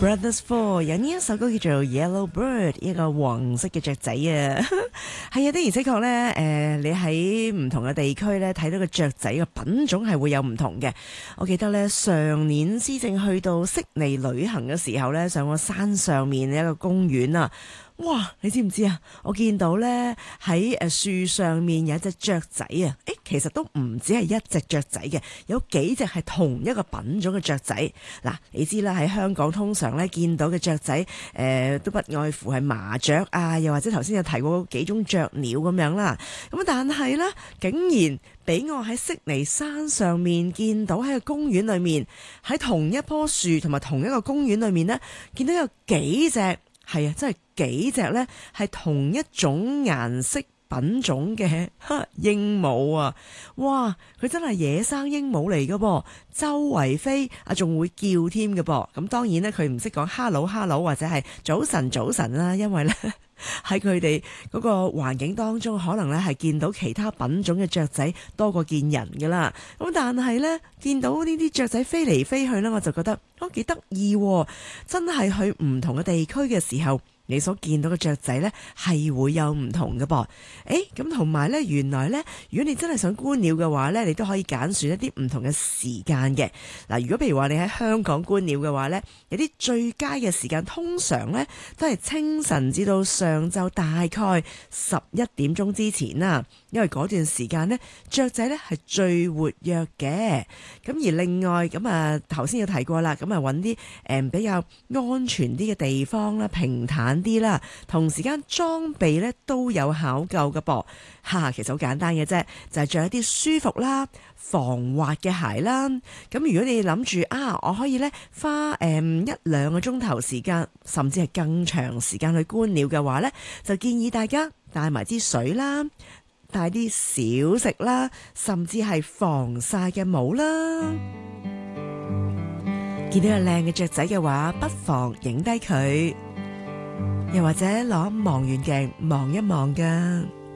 Brothers Four 有呢一首歌叫做 Yellow Bird， 一個黃色嘅雀仔啊，係啊，的而且確咧，你喺唔同嘅地區咧睇到個雀仔嘅品種係會有唔同嘅。我記得咧上年之正去到悉尼旅行嘅時候咧，上個山上面一個公園啊。哇！你知唔知啊？我見到咧喺樹上面有一隻雀仔啊！其實都唔止係一隻雀仔嘅，有幾隻係同一個品種嘅雀仔。嗱，你知啦，喺香港通常咧見到嘅雀仔，都不外乎係麻雀啊，又或者頭先有提過幾種雀鳥咁樣啦。咁但係咧，竟然俾我喺悉尼山上面見到喺個公園裏面，喺同一棵樹同埋同一個公園裏面呢，見到有幾隻。係啊，真係幾隻呢係同一種顏色品種嘅鸚鵡啊！哇，佢真係野生鸚鵡嚟㗎噃，周圍飛啊，仲會叫添㗎噃。咁當然呢，佢唔識講 hello hello 或者係早晨早晨啦，因為呢喺佢哋嗰個環境當中，可能咧係見到其他品種嘅雀仔多過見人㗎啦。咁但係呢，見到呢啲雀仔飛嚟飛去呢，我就覺得幾得意喎！真係去唔同嘅地區嘅時候，你所見到嘅雀仔呢係會有唔同嘅噃。咁同埋呢，原來呢，如果你真係想觀鳥嘅話呢，你都可以揀選一啲唔同嘅時間嘅。嗱，如果譬如話你喺香港觀鳥嘅話呢，有啲最佳嘅時間通常呢都係清晨至到上晝大概11點鐘之前啦，因為嗰段時間呢，雀仔呢係最活躍嘅。咁而另外咁啊，頭先有提過啦，咁啊揾啲比較安全啲嘅地方啦，平坦啲啦，同時間裝備咧都有考究嘅噃。其實好簡單嘅啫，就係着一啲舒服啦、防滑嘅鞋啦。咁如果你諗住我可以咧花1-2個鐘頭時間，甚至係更長時間去觀鳥嘅話咧，就建議大家帶埋支水啦，帶啲小食啦，甚至係防曬嘅帽啦。見到有靚嘅雀仔嘅話，不妨影低佢，又或者攞望遠鏡望一望㗎。